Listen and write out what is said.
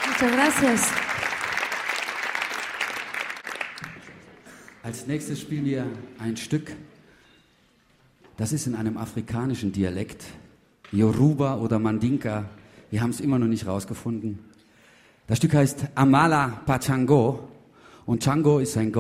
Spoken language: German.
Muchas gracias. Als nächstes spielen wir ein Stück, das ist in einem afrikanischen Dialekt, Yoruba oder Mandinka. Wir haben es immer noch nicht rausgefunden. Das Stück heißt Amala Pachango und Chango ist ein